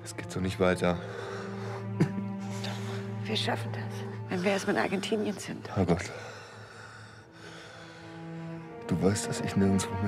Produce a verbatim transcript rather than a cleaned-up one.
Das geht so nicht weiter. Wir schaffen das, wenn wir erstmal in Argentinien sind. Oh Gott. Du weißt, dass ich nirgendwo mehr